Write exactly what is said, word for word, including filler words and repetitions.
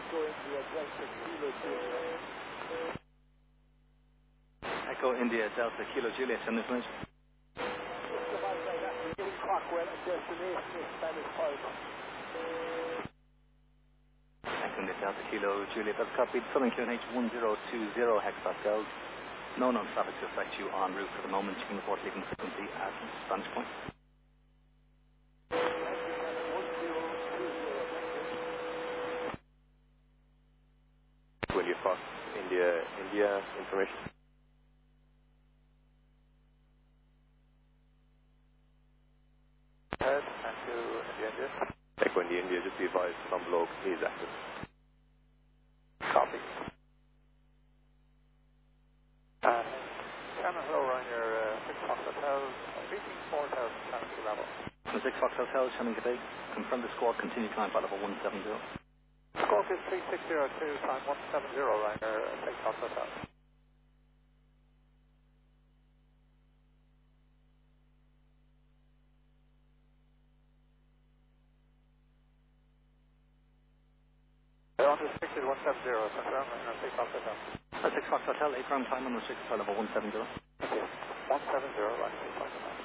Echo India Delta Kilo Juliet. Echo India Delta Kilo Juliet, send information. Just about right after getting Cockwell and destination is Spanish Park. Echo India Delta Kilo Juliet, that's copied. Southern Q N H one zero two zero hectopascals. No known traffic to affect you en route for the moment. You can report leaving frequency at Spanish Point. Will you Fox India India information? Head and to India India. Echo India India, just be advised some block is active. Copy. Uh, Shannon, hello, Ryanair, uh, six Fox Hotel, reaching four thousand Shannon level. The six Fox Hotel, Shannon G'day. Confirm the score, continue climb by level one seven zero. Score is three six zero two, time one seven zero, Ryanair, uh, six Fox Hotel. Uh, on restricted one seven zero, confirm, Ryanair, six Fox Hotel. Uh, six Fox Hotel, eight ground time on restricted by level one seven zero. Okay, one seven zero, Ryanair, six Fox Hotel.